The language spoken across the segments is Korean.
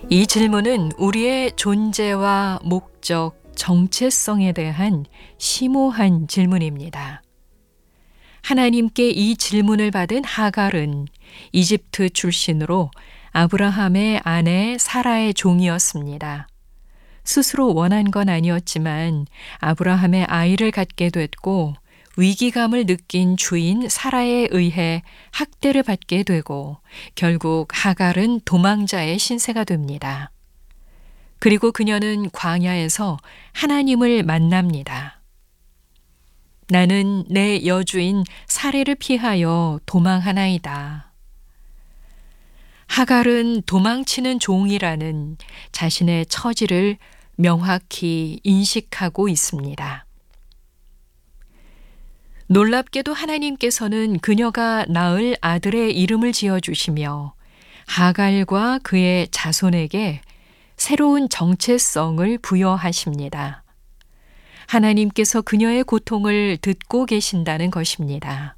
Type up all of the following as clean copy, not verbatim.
이 질문은 우리의 존재와 목적, 정체성에 대한 심오한 질문입니다. 하나님께 이 질문을 받은 하갈은 이집트 출신으로 아브라함의 아내 사라의 종이었습니다. 스스로 원한 건 아니었지만 아브라함의 아이를 갖게 됐고 위기감을 느낀 주인 사라에 의해 학대를 받게 되고 결국 하갈은 도망자의 신세가 됩니다. 그리고 그녀는 광야에서 하나님을 만납니다. 나는 내 여주인 사례를 피하여 도망하나이다. 하갈은 도망치는 종이라는 자신의 처지를 명확히 인식하고 있습니다. 놀랍게도 하나님께서는 그녀가 낳을 아들의 이름을 지어주시며 하갈과 그의 자손에게 새로운 정체성을 부여하십니다. 하나님께서 그녀의 고통을 듣고 계신다는 것입니다.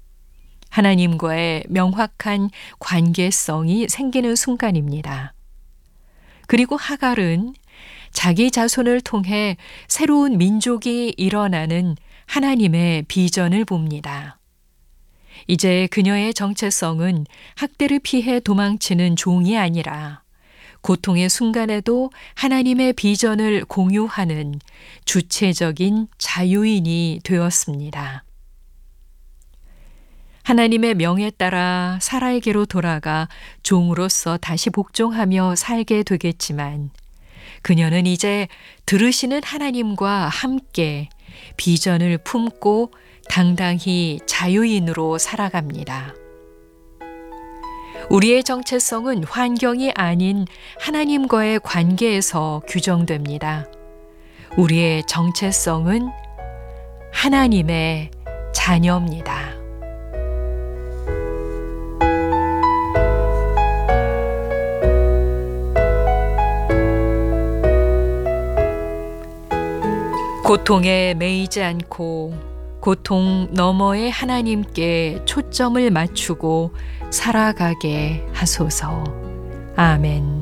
하나님과의 명확한 관계성이 생기는 순간입니다. 그리고 하갈은 자기 자손을 통해 새로운 민족이 일어나는 하나님의 비전을 봅니다. 이제 그녀의 정체성은 학대를 피해 도망치는 종이 아니라 고통의 순간에도 하나님의 비전을 공유하는 주체적인 자유인이 되었습니다. 하나님의 명에 따라 사라에게로 돌아가 종으로서 다시 복종하며 살게 되겠지만 그녀는 이제 들으시는 하나님과 함께 비전을 품고 당당히 자유인으로 살아갑니다. 우리의 정체성은 환경이 아닌 하나님과의 관계에서 규정됩니다. 우리의 정체성은 하나님의 자녀입니다. 고통에 매이지 않고 고통 너머의 하나님께 초점을 맞추고 살아가게 하소서. 아멘.